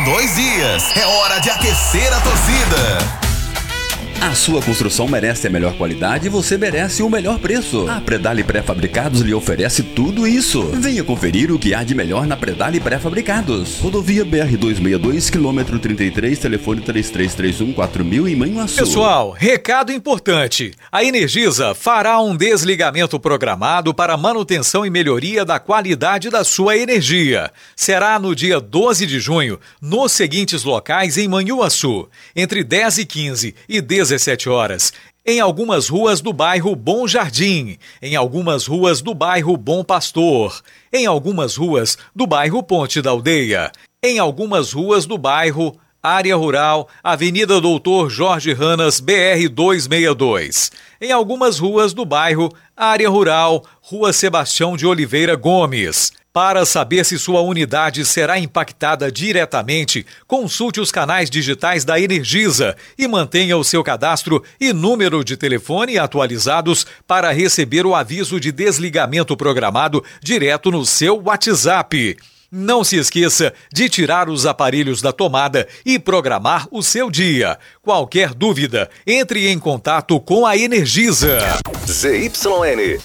São 2 dias. É hora de aquecer a torcida. A sua construção merece a melhor qualidade e você merece o melhor preço. A Predale Pré-Fabricados lhe oferece tudo isso. Venha conferir o que há de melhor na Predale Pré-Fabricados. Rodovia BR-262, quilômetro 33, telefone 3331-4000 em Manhuaçu. Pessoal, recado importante. A Energisa fará um desligamento programado para manutenção e melhoria da qualidade da sua energia. Será no dia 12 de junho, nos seguintes locais em Manhuaçu, entre 10h15 e 17 horas, em algumas ruas do bairro Bom Jardim, em algumas ruas do bairro Bom Pastor, em algumas ruas do bairro Ponte da Aldeia, em algumas ruas do bairro Área Rural, Avenida Doutor Jorge Ranas, BR-262, em algumas ruas do bairro Área Rural, Rua Sebastião de Oliveira Gomes. Para saber se sua unidade será impactada diretamente, consulte os canais digitais da Energisa e mantenha o seu cadastro e número de telefone atualizados para receber o aviso de desligamento programado direto no seu WhatsApp. Não se esqueça de tirar os aparelhos da tomada e programar o seu dia. Qualquer dúvida, entre em contato com a Energisa. ZYN